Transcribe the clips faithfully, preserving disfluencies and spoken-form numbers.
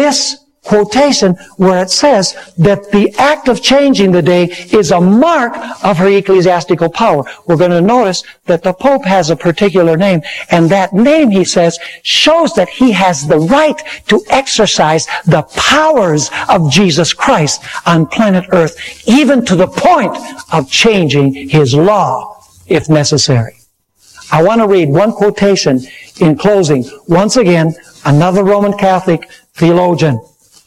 this quotation where it says that the act of changing the day is a mark of her ecclesiastical power. We're going to notice that the Pope has a particular name, and that name, he says, shows that he has the right to exercise the powers of Jesus Christ on planet Earth, even to the point of changing his law, if necessary. I want to read one quotation in closing. Once again, another Roman Catholic theologian.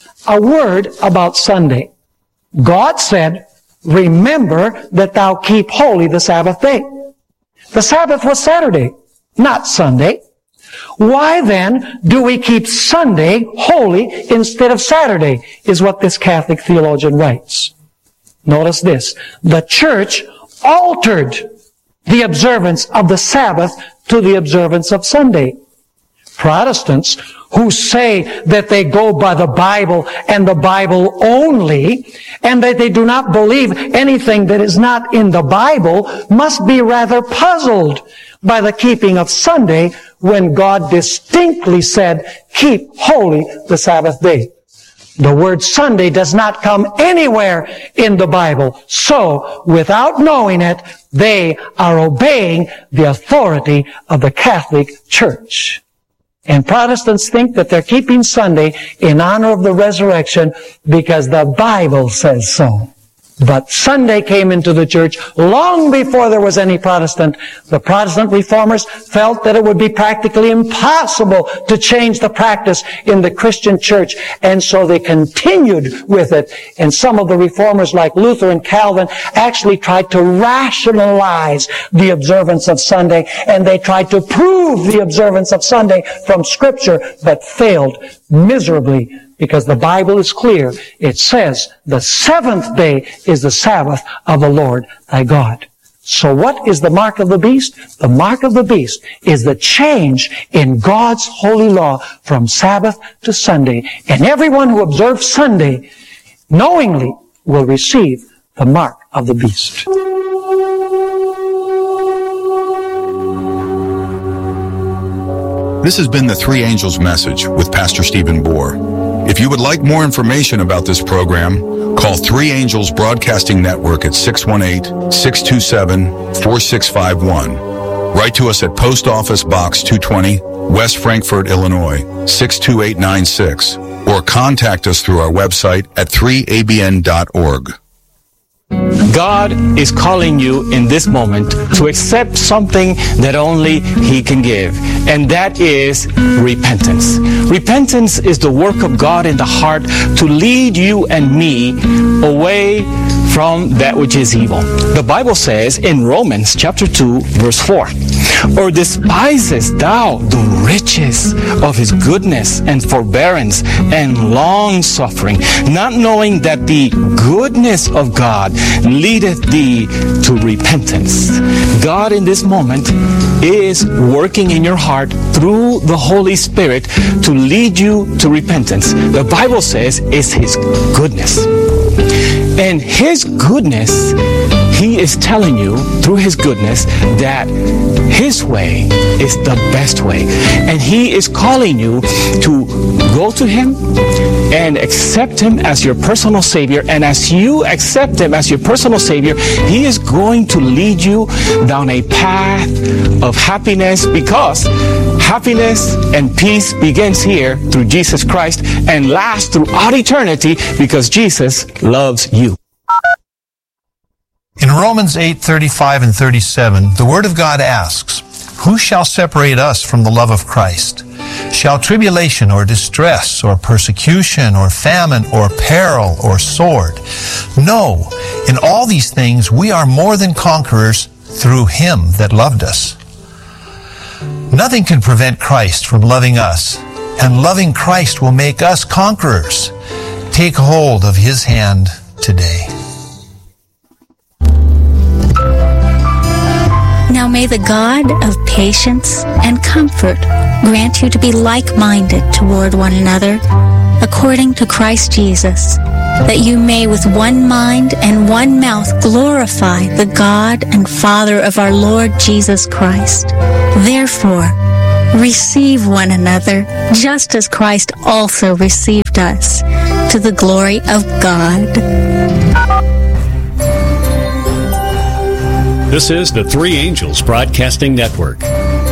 A word about Sunday. God said, remember that thou keep holy the Sabbath day. The Sabbath was Saturday, not Sunday. Why then do we keep Sunday holy instead of Saturday, is what this Catholic theologian writes. Notice this. The church altered the observance of the Sabbath to the observance of Sunday. Protestants who say that they go by the Bible and the Bible only, and that they do not believe anything that is not in the Bible, must be rather puzzled by the keeping of Sunday when God distinctly said, keep holy the Sabbath day. The word Sunday does not come anywhere in the Bible. So, without knowing it, they are obeying the authority of the Catholic Church. And Protestants think that they're keeping Sunday in honor of the resurrection because the Bible says so. But Sunday came into the church long before there was any Protestant. The Protestant reformers felt that it would be practically impossible to change the practice in the Christian church, and so they continued with it. And some of the reformers, like Luther and Calvin, actually tried to rationalize the observance of Sunday, and they tried to prove the observance of Sunday from Scripture, but failed miserably. Because the Bible is clear. It says the seventh day is the Sabbath of the Lord thy God. So what is the mark of the beast? The mark of the beast is the change in God's holy law from Sabbath to Sunday. And everyone who observes Sunday knowingly will receive the mark of the beast. This has been the Three Angels Message with Pastor Stephen Bohr. If you would like more information about this program, call Three Angels Broadcasting Network at six one eight, six two seven, four six five one. Write to us at Post Office Box two twenty, West Frankfort, Illinois, six two eight nine six, or contact us through our website at three A B N dot org. God is calling you in this moment to accept something that only He can give, and that is repentance. Repentance is the work of God in the heart to lead you and me away from that which is evil. The Bible says in Romans chapter two, verse four, or despisest thou the riches of His goodness and forbearance and long-suffering, not knowing that the goodness of God leadeth thee to repentance. God in this moment is working in your heart through the Holy Spirit to lead you to repentance. The Bible says it's His goodness. And His goodness, He is telling you through His goodness that His way is the best way. And He is calling you to go to Him and accept Him as your personal Savior. And as you accept Him as your personal Savior, He is going to lead you down a path of happiness, because happiness and peace begins here through Jesus Christ and lasts throughout eternity because Jesus loves you. In Romans eight, thirty-five and thirty-seven, the Word of God asks, who shall separate us from the love of Christ? Shall tribulation or distress or persecution or famine or peril or sword? No, in all these things we are more than conquerors through Him that loved us. Nothing can prevent Christ from loving us, and loving Christ will make us conquerors. Take hold of His hand today. Now may the God of patience and comfort grant you to be like-minded toward one another, according to Christ Jesus, that you may with one mind and one mouth glorify the God and Father of our Lord Jesus Christ. Therefore, receive one another, just as Christ also received us to the glory of God. This is the Three Angels Broadcasting Network.